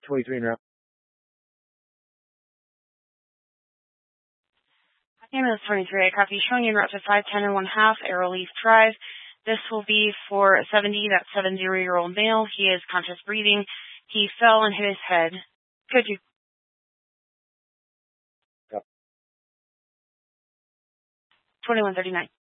523 en route. Ambulance 23, I copy, showing you en route to 510 1/2 Arrowleaf Drive. This will be for a 70-year-old male. He is conscious breathing. He fell and hit his head. Could you? Yep. 2139.